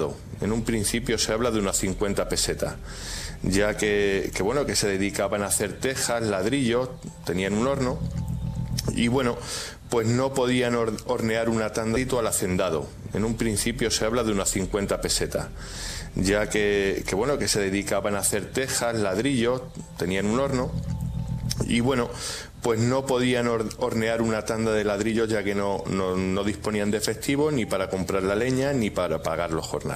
hacendado. En un principio se habla de unas 50 pesetas, ya que se dedicaban a hacer tejas, ladrillos, tenían un horno y pues no podían hornear una tanda al hacendado. En un principio se habla de unas 50 pesetas, ya que se dedicaban a hacer tejas, ladrillos, tenían un horno y pues no podían hornear una tanda de ladrillos, ya que no disponían de efectivo ni para comprar la leña ni para pagar los jornales.